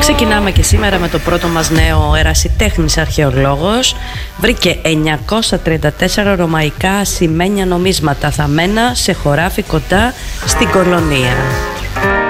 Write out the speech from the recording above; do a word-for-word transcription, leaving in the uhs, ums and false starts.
Ξεκινάμε και σήμερα με το πρώτο μας νέο. Ο ερασιτέχνης αρχαιολόγος βρήκε εννιακόσια τριάντα τέσσερα ρωμαϊκά ασημένια νομίσματα θαμμένα σε χωράφι κοντά στην Κολωνία.